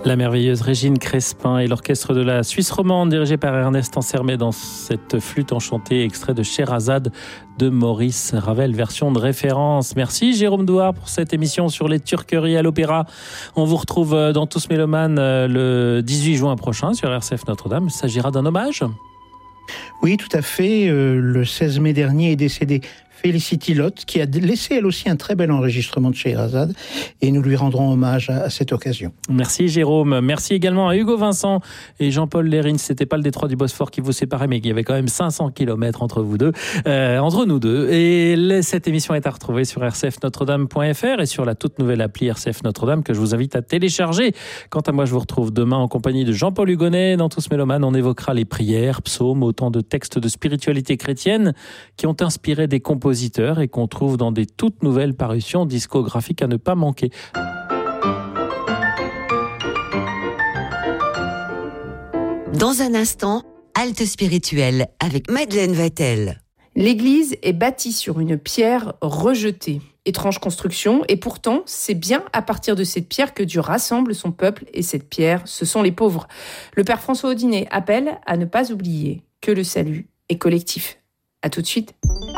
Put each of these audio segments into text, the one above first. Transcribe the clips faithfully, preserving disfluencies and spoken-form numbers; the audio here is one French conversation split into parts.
La merveilleuse Régine Crespin et l'orchestre de la Suisse romande dirigé par Ernest Ansermet dans cette flûte enchantée, extrait de Scheherazade de Maurice Ravel, version de référence. Merci Jérôme Douard pour cette émission sur les turqueries à l'opéra. On vous retrouve dans Tous Mélomanes le dix-huit juin prochain sur R C F Notre-Dame. Il s'agira d'un hommage ? Oui, tout à fait. Euh, le seize mai dernier est décédée Felicity Lott, qui a laissé elle aussi un très bel enregistrement de Scheherazade, et nous lui rendrons hommage à, à cette occasion. Merci Jérôme. Merci également à Hugo Vincent et Jean-Paul Lérine. C'était pas le détroit du Bosphore qui vous séparait, mais il y avait quand même cinq cents kilomètres entre vous deux, euh, entre nous deux. Et les, cette émission est à retrouver sur r c f notre dame point f r et sur la toute nouvelle appli R C F Notre-Dame que je vous invite à télécharger. Quant à moi, je vous retrouve demain en compagnie de Jean-Paul Hugonnet. Dans Tous Mélomanes, on évoquera les prières, psaumes, autant de textes de spiritualité chrétienne qui ont inspiré des compositeurs et qu'on trouve dans des toutes nouvelles parutions discographiques à ne pas manquer. Dans un instant, halte spirituelle avec Madeleine Vatel. L'église est bâtie sur une pierre rejetée. Étrange construction, et pourtant, c'est bien à partir de cette pierre que Dieu rassemble son peuple, et cette pierre, ce sont les pauvres. Le Père François Audinet appelle à ne pas oublier que le salut est collectif. À tout de suite.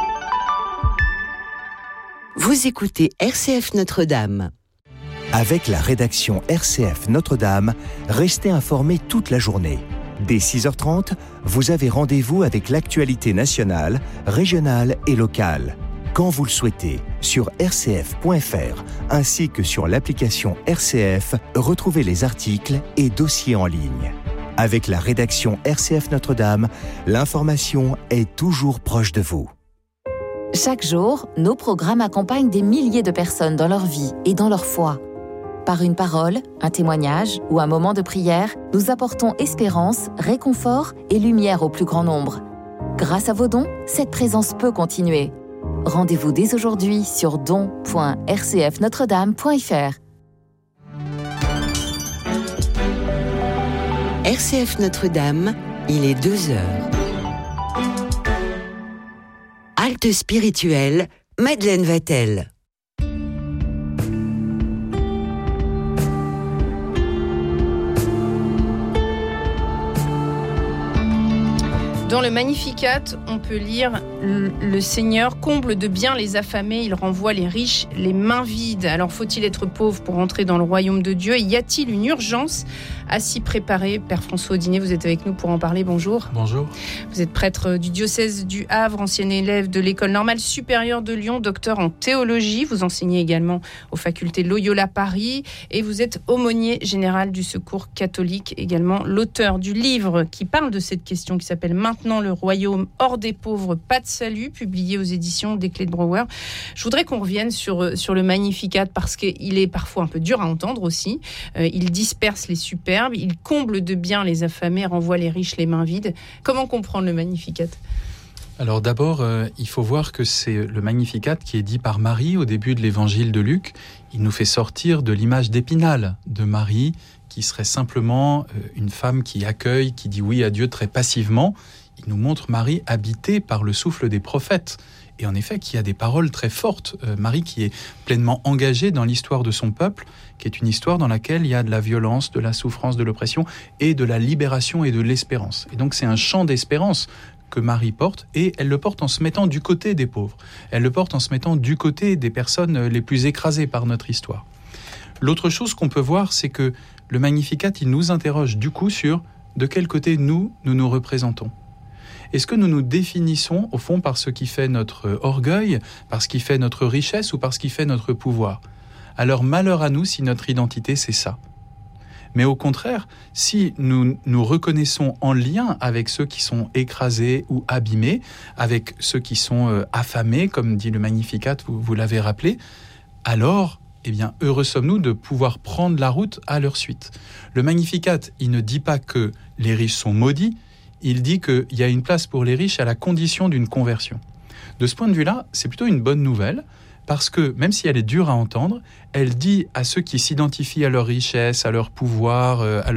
Vous écoutez R C F Notre-Dame. Avec la rédaction R C F Notre-Dame, restez informés toute la journée. Dès six heures trente, vous avez rendez-vous avec l'actualité nationale, régionale et locale. Quand vous le souhaitez, sur r c f point f r ainsi que sur l'application R C F, retrouvez les articles et dossiers en ligne. Avec la rédaction R C F Notre-Dame, l'information est toujours proche de vous. Chaque jour, nos programmes accompagnent des milliers de personnes dans leur vie et dans leur foi. Par une parole, un témoignage ou un moment de prière, nous apportons espérance, réconfort et lumière au plus grand nombre. Grâce à vos dons, cette présence peut continuer. Rendez-vous dès aujourd'hui sur don point r c f notre dame point f r. R C F Notre-Dame, il est deux heures. Halte spirituelle, Madeleine Vatel. Dans le Magnificat, on peut lire « Le Seigneur comble de bien les affamés, il renvoie les riches les mains vides. Alors faut-il être pauvre pour entrer dans le royaume de Dieu ? Y a-t-il une urgence à s'y préparer ?» Père François Audinet, vous êtes avec nous pour en parler. Bonjour. Bonjour. Vous êtes prêtre du diocèse du Havre, ancien élève de l'École normale supérieure de Lyon, docteur en théologie. Vous enseignez également aux facultés Loyola Paris et vous êtes aumônier général du Secours catholique, également l'auteur du livre qui parle de cette question qui s'appelle « Maintenant le royaume hors des pauvres, pas de salut », publié aux éditions des Clés de Brouwer. Je voudrais qu'on revienne sur, sur le Magnificat parce qu'il est parfois un peu dur à entendre aussi. Euh, il disperse les superbes, il comble de bien les affamés, renvoie les riches les mains vides. Comment comprendre le Magnificat ? Alors d'abord, euh, il faut voir que c'est le Magnificat qui est dit par Marie au début de l'évangile de Luc. Il nous fait sortir de l'image d'Épinal de Marie, qui serait simplement euh, une femme qui accueille, qui dit oui à Dieu très passivement. Il nous montre Marie habitée par le souffle des prophètes. Et en effet, qui a des paroles très fortes. Euh, Marie qui est pleinement engagée dans l'histoire de son peuple, qui est une histoire dans laquelle il y a de la violence, de la souffrance, de l'oppression, et de la libération et de l'espérance. Et donc c'est un chant d'espérance que Marie porte, et elle le porte en se mettant du côté des pauvres. Elle le porte en se mettant du côté des personnes les plus écrasées par notre histoire. L'autre chose qu'on peut voir, c'est que le Magnificat, il nous interroge du coup sur de quel côté nous, nous nous représentons. Est-ce que nous nous définissons, au fond, par ce qui fait notre orgueil, par ce qui fait notre richesse ou par ce qui fait notre pouvoir ? Alors, malheur à nous si notre identité, c'est ça. Mais au contraire, si nous nous reconnaissons en lien avec ceux qui sont écrasés ou abîmés, avec ceux qui sont euh, affamés, comme dit le Magnificat, vous, vous l'avez rappelé, alors, eh bien, heureux sommes-nous de pouvoir prendre la route à leur suite. Le Magnificat, il ne dit pas que les riches sont maudits, il dit qu'il y a une place pour les riches à la condition d'une conversion. De ce point de vue-là, c'est plutôt une bonne nouvelle, parce que même si elle est dure à entendre, elle dit à ceux qui s'identifient à leur richesse, à leur pouvoir, à leur